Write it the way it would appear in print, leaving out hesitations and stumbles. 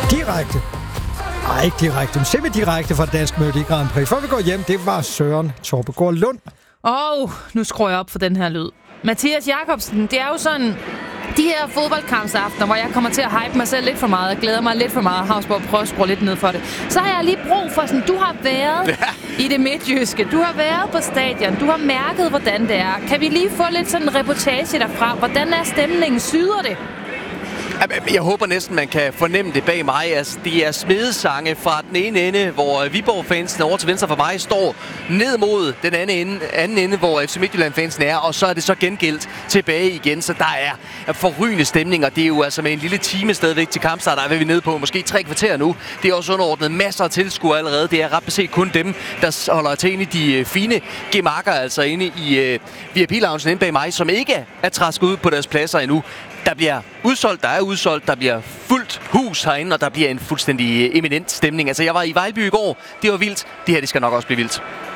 Direkte. Nej, ikke direkte, men semi-direkte fra Dansk Melodi Grand Prix. Før vi går hjem, det var Søren Torpegård Lund. Nu skruer jeg op for den her lyd. Mathias Jakobsen, det er jo sådan... De her fodboldkampsaftener, hvor jeg kommer til at hype mig selv lidt for meget, og glæder mig lidt for meget, Havsborg prøver at skrue lidt ned for det, så har jeg lige brug for sådan, du har været i det midtjyske, du har været på stadion, du har mærket, hvordan det er. Kan vi lige få lidt sådan en reportage derfra? Hvordan er stemningen? Syder det? Jeg håber næsten, man kan fornemme det bag mig. Altså, det er smedesange fra den ene ende, hvor Viborg-fansen over til venstre for mig står ned mod den anden ende, hvor FC Midtjylland-fansen er, og så er det så gengældt tilbage igen. Så der er forrygende stemning, og det er jo altså med en lille time stadigvæk til kampstart. Der er vi nede på måske 3 kvarter nu. Det er også underordnet masser af tilskuere allerede. Det er ret beset kun dem, der holder til inde i de fine gemakker, altså inde i VIP-loungen inde bag mig, som ikke er trasket ud på deres pladser endnu. Der bliver udsolgt, der bliver fuldt hus herinde, og der bliver en fuldstændig eminent stemning. Altså, jeg var i Vejlby i går. Det var vildt. Det her, det skal nok også blive vildt.